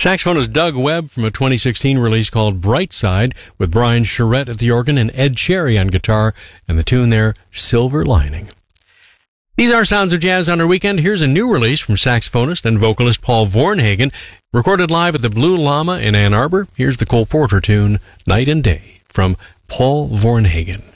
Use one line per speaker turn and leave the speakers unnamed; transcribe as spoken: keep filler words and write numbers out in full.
Saxophonist Doug Webb from a twenty sixteen release called Bright Side, with Brian Charette at the organ and Ed Cherry on guitar, and the tune there, Silver Lining. These are Sounds of Jazz on our weekend. Here's a new release from saxophonist and vocalist Paul Vornhagen, recorded live at the Blue Llama in Ann Arbor. Here's the Cole Porter tune, Night and Day, from Paul Vornhagen.